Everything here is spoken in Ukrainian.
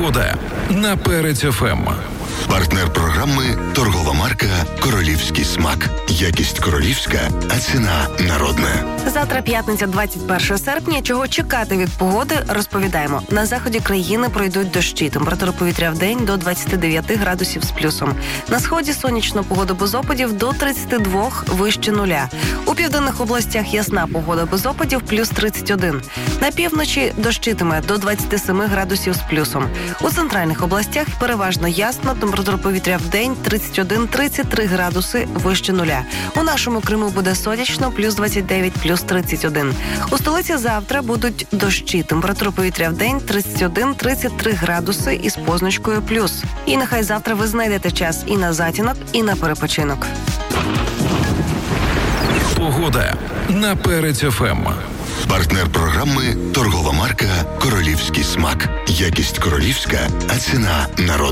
Погода на Перець ФМ. Партнер програми – торгова марка «Королівський смак». Якість королівська, а ціна народна. Завтра п'ятниця, 21 серпня. Чого чекати від погоди, розповідаємо. На заході країни пройдуть дощі. Температура повітря в день до 29 градусів з плюсом. На сході сонячна погода без опадів до 32 вище нуля. У південних областях ясна погода без опадів плюс 31. На півночі дощитиме до 27 градусів з плюсом. У центральних областях переважно ясно. Температура повітря в день 31-33 градуси вище нуля. У нашому Криму буде сонячно, плюс 29, плюс 31. У столиці завтра будуть дощі. Температура повітря в день 31-33 градуси із позначкою плюс. І нехай завтра ви знайдете час і на затінок, і на перепочинок. Погода на Перець ФМ. Партнер програми – торгова марка «Королівський смак». Якість королівська, а ціна народна.